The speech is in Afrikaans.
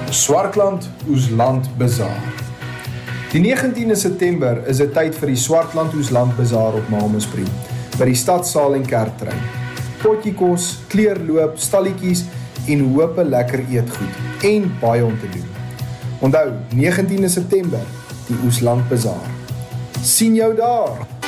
Swartland Oesland Bazaar. Die 19de September is dit tyd vir die Swartland Oesland Bazaar op Malmesbury, by die stadsaal en kerkterrein. Potjie kos, kleurloop, stalletjies en hoop lekker eetgoed en baie om te doen. Onthou, 19de September, die Oesland Bazaar. Sien jou daar!